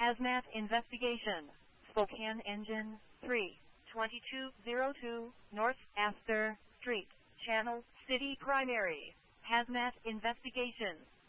Hazmat investigation. Spokane Engine 3, 2202 North Astor Street, Channel City Primary. Hazmat investigation.